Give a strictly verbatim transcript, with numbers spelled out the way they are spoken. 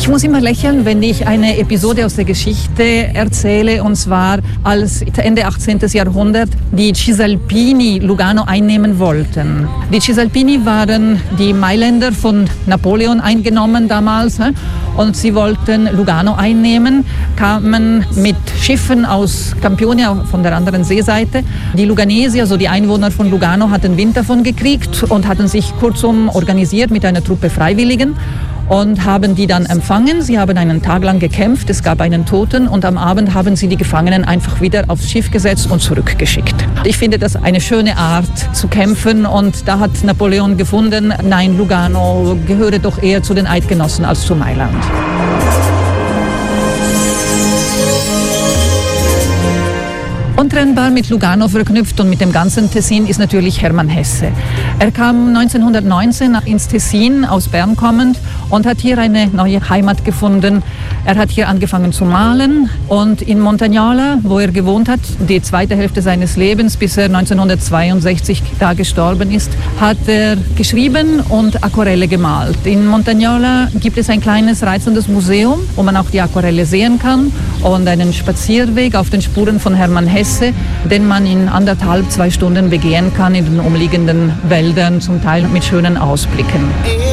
Ich muss immer lächeln, wenn ich eine Episode aus der Geschichte erzähle, und zwar als Ende achtzehnten. Jahrhundert die Cisalpini Lugano einnehmen wollten. Die Cisalpini waren die Mailänder von Napoleon eingenommen damals, und sie wollten Lugano einnehmen, kamen mit Schiffen aus Campionia von der anderen Seeseite. Die Luganesi, also die Einwohner von Lugano, hatten Wind davon gekriegt und hatten sich kurzum organisiert mit einer Truppe Freiwilligen und haben die dann empfangen. Sie haben einen Tag lang gekämpft, es gab einen Toten, und am Abend haben sie die Gefangenen einfach wieder aufs Schiff gesetzt und zurückgeschickt. Ich finde das eine schöne Art zu kämpfen, und da hat Napoleon gefunden, nein, Lugano gehöre doch eher zu den Eidgenossen als zu Mailand. Untrennbar mit Lugano verknüpft und mit dem ganzen Tessin ist natürlich Hermann Hesse. Er kam neunzehnhundertneunzehn ins Tessin, aus Bern kommend, und hat hier eine neue Heimat gefunden. Er hat hier angefangen zu malen, und in Montagnola, wo er gewohnt hat, die zweite Hälfte seines Lebens, bis er neunzehnhundertzweiundsechzig da gestorben ist, hat er geschrieben und Aquarelle gemalt. In Montagnola gibt es ein kleines reizendes Museum, wo man auch die Aquarelle sehen kann, und einen Spazierweg auf den Spuren von Hermann Hesse, den man in anderthalb, zwei Stunden begehen kann in den umliegenden Wäldern, zum Teil mit schönen Ausblicken.